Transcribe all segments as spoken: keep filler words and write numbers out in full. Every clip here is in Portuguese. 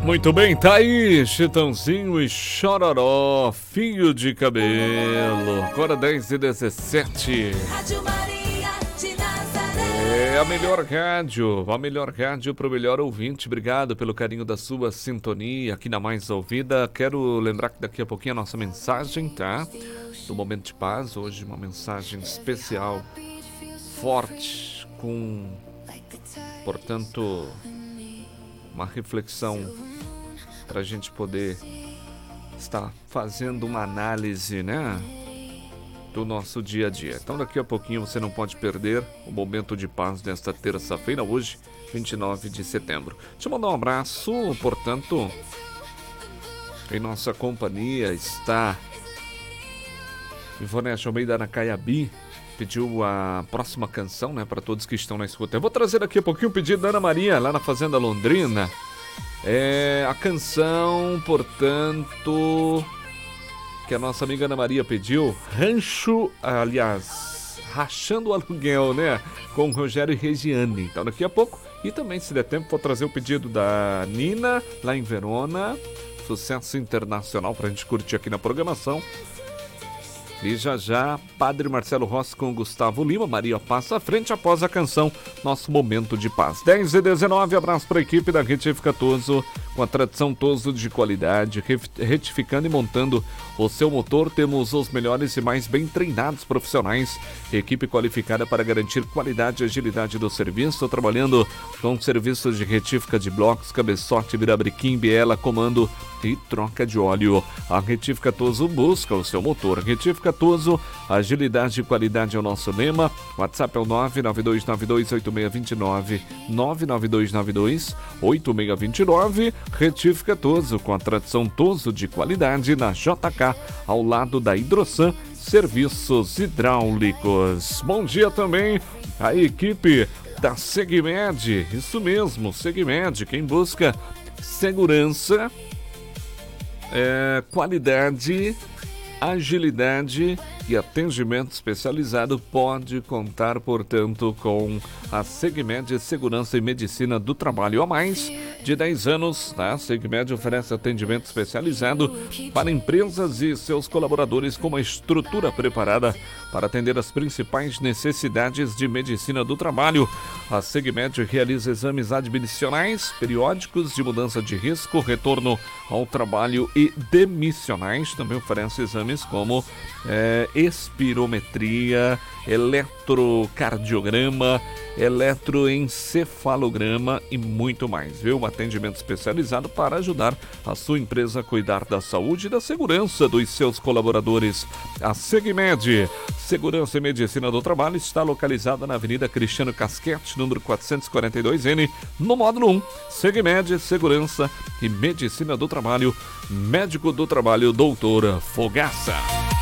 Muito bem, tá aí, Chitãozinho e Chororó, Fio de Cabelo, agora dez e dezessete. Rádio Maria de Nazaré. É a melhor rádio, a melhor rádio para o melhor ouvinte. Obrigado pelo carinho da sua sintonia aqui na Mais Ouvida. Quero lembrar que daqui a pouquinho a nossa mensagem, tá? Do Momento de Paz, hoje uma mensagem especial, forte, com, portanto, uma reflexão para a gente poder estar fazendo uma análise, né, do nosso dia a dia. Então daqui a pouquinho você não pode perder o Momento de Paz desta terça-feira, hoje, vinte e nove de setembro. Deixa eu mandar um abraço, portanto, em nossa companhia está Ivonete Almeida na Caiabi, pediu a próxima canção, né, para todos que estão na escuta. Eu vou trazer daqui a pouquinho o pedido da Ana Maria, lá na Fazenda Londrina. É a canção, portanto, que a nossa amiga Ana Maria pediu, Rancho, aliás, Rachando o Aluguel, né, com Rogério e Regiane. Então daqui a pouco, e também se der tempo, vou trazer o pedido da Nina, lá em Verona, sucesso internacional pra gente curtir aqui na programação. E já já, Padre Marcelo Rossi com Gustavo Lima, Maria passa à frente após a canção Nosso Momento de Paz. dez e dezenove, abraço para a equipe da Retifica Toso, com a tradição Toso de qualidade, retificando e montando o seu motor. Temos os melhores e mais bem treinados profissionais, equipe qualificada para garantir qualidade e agilidade do serviço, trabalhando com serviços de retífica de blocos, cabeçote, virabrequim, biela, comando e troca de óleo. A Retífica Toso busca o seu motor. Retífica Toso, agilidade e qualidade é o nosso lema. WhatsApp é o nove nove dois nove dois oito seis dois nove, nove nove dois nove dois oito seis dois nove. Retífica Toso, com a tradição Toso de qualidade, na J K, ao lado da Hidrosan Serviços Hidráulicos. Bom dia também à equipe da Segmed, isso mesmo, Segmed, quem busca segurança, É, qualidade, agilidade e atendimento especializado pode contar, portanto, com a Segmed Segurança e Medicina do Trabalho. Há mais de dez anos, a Segmed oferece atendimento especializado para empresas e seus colaboradores com uma estrutura preparada para atender as principais necessidades de medicina do trabalho. A Segmed realiza exames admissionais, periódicos de mudança de risco, retorno ao trabalho e demissionais. Também oferece exames como é, espirometria, eletrocardiograma, eletroencefalograma e muito mais, viu? Um atendimento especializado para ajudar a sua empresa a cuidar da saúde e da segurança dos seus colaboradores. A Segmed, Segurança e Medicina do Trabalho, está localizada na Avenida Cristiano Casquete, número quatrocentos e quarenta e dois N, no módulo um. Segmed, Segurança e Medicina do Trabalho, médico do trabalho, doutora Fogaça.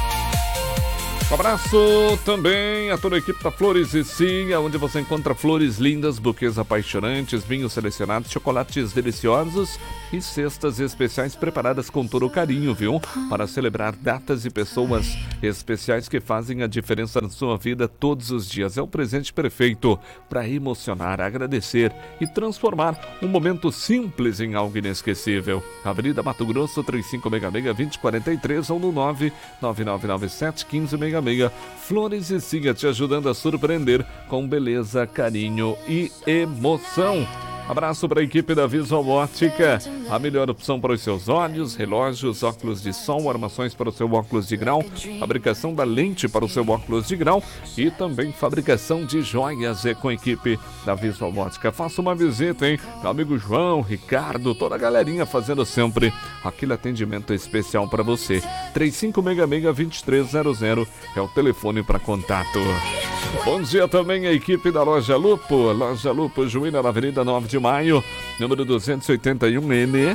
Um abraço também a toda a equipe da Flores e Cia, onde você encontra flores lindas, buquês apaixonantes, vinhos selecionados, chocolates deliciosos e cestas especiais preparadas com todo o carinho, viu? Para celebrar datas e pessoas especiais que fazem a diferença na sua vida todos os dias. É o presente perfeito para emocionar, agradecer e transformar um momento simples em algo inesquecível. Avenida Mato Grosso, trinta e cinco seis seis, vinte quarenta e três ou no nove nove nove nove sete um cinco seis seis. Flores e Cia, te ajudando a surpreender com beleza, carinho e emoção. Abraço para a equipe da Visual Ótica, a melhor opção para os seus olhos, relógios, óculos de sol, armações para o seu óculos de grau, fabricação da lente para o seu óculos de grau e também fabricação de joias. É com a equipe da Visual Ótica. Faça uma visita, hein? Meu amigo João, Ricardo, toda a galerinha fazendo sempre aquele atendimento especial para você. três cinco seis seis, dois três zero zero é o telefone para contato. Bom dia também a equipe da Loja Lupo, Loja Lupo Juína, na Avenida nove de Maio, número duzentos e oitenta e um N.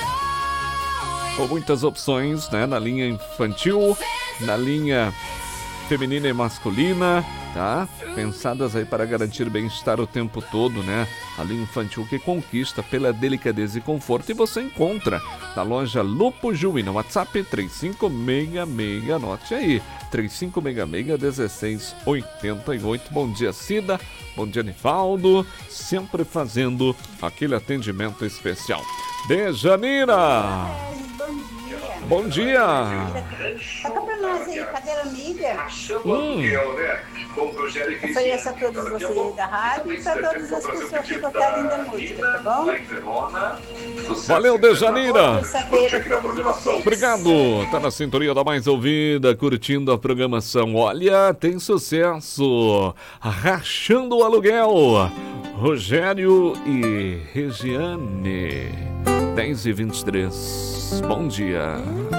Com muitas opções, né? Na linha infantil, na linha feminina e masculina, tá? Pensadas aí para garantir bem-estar o tempo todo, né? A linha infantil que conquista pela delicadeza e conforto, e você encontra na Loja Lupo Juína. WhatsApp três cinco seis seis, anote aí, três cinco seis seis, um seis oito oito. Bom dia, Cida. Bom dia, Nivaldo. Sempre fazendo aquele atendimento especial. Dejanira. Bom dia. Bom dia. Toca pra nós aí, cadeira amiga. Hum. Ofereço a todos vocês da rádio e para todas as pessoas que gostarem da música, tá bom? Valeu, Dejanira. Terça-feira a todos vocês. Obrigado. Tá na sintonia da mais ouvida, curtindo a programação. Olha, tem sucesso. Rachando o aluguel. Rogério e Regiane. dez e vinte e três. Bom dia.